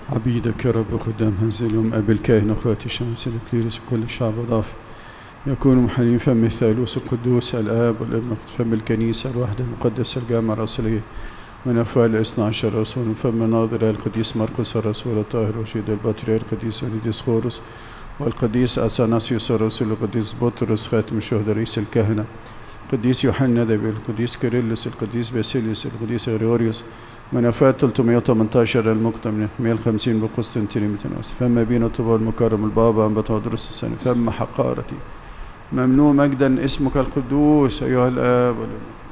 عبيدك يا رب خدام هذه اليوم، أبي الكاهن أخواتي شمس الكليرس وكل الشعب ضاف يكون محلين فم الثالوث القدوس الآب والابن فم الكنيسة الواحدة المقدسة الجامعة الرسولية من أفواه الاثنى عشر رسول، من فم ناظر القديس مرقس الرسول الطاهر وشيد البطريرك القديس وليدس خورس والقديس أثناسيوس الرسول القديس بطرس خاتم الشهداء رئيس الكهنة القديس يوحنا النبي القديس كيرلس القديس باسيليوس القديس غريغوريوس من أفواه 318 المقدم من 150 بقسطنطين فما بين طوبى المكرم البابا عن بطادرس الثاني فم حقارتي ممنوع مجدا اسمك القدوس أيها الآب والابن